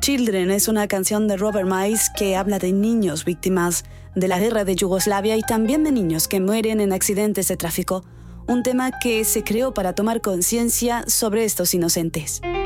Children es una canción de Robert Miles que habla de niños víctimas de la guerra de Yugoslavia y también de niños que mueren en accidentes de tráfico. Un tema que se creó para tomar conciencia sobre estos inocentes.